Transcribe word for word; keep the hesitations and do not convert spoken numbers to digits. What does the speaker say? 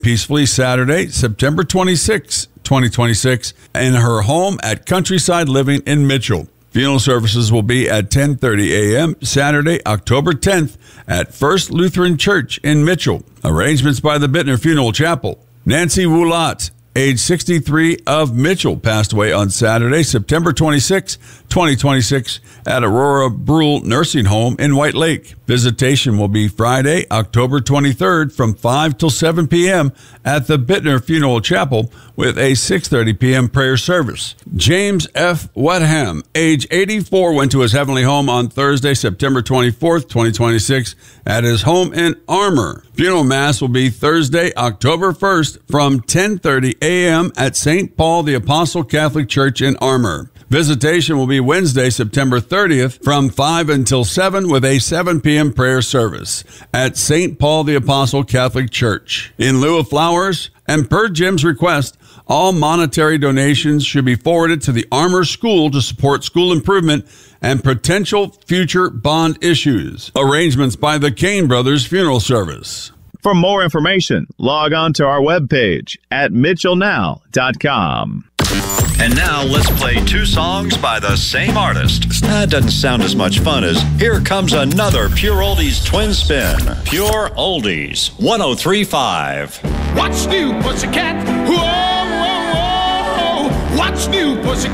peacefully Saturday, September twenty-sixth, twenty twenty-six, in her home at Countryside Living in Mitchell. Funeral services will be at ten thirty a.m. Saturday, October tenth at First Lutheran Church in Mitchell. Arrangements by the Bittner Funeral Chapel. Nancy Woolat, age sixty-three, of Mitchell, passed away on Saturday, September twenty-sixth, twenty twenty-six, at Aurora Brule Nursing Home in White Lake. Visitation will be Friday, October twenty-third from five till seven p.m. at the Bittner Funeral Chapel with a six thirty p.m. prayer service. James F. Wetham, age eighty-four, went to his heavenly home on Thursday, September twenty-fourth, twenty twenty-six, at his home in Armour. Funeral Mass will be Thursday, October first from ten thirty a.m. at Saint Paul the Apostle Catholic Church in Armour. Visitation will be Wednesday, September thirtieth from five until seven with a seven p.m. prayer service at Saint Paul the Apostle Catholic Church. In lieu of flowers, and per Jim's request, all monetary donations should be forwarded to the Armour School to support school improvement and potential future bond issues. Arrangements by the Kane Brothers Funeral Service. For more information, log on to our webpage at mitchell now dot com. And now let's play two songs by the same artist. That doesn't sound as much fun as Here Comes Another Pure Oldies Twin Spin. Pure Oldies, one oh three point five. What's new, pussycat? Whoa, whoa, whoa. What's new, pussycat?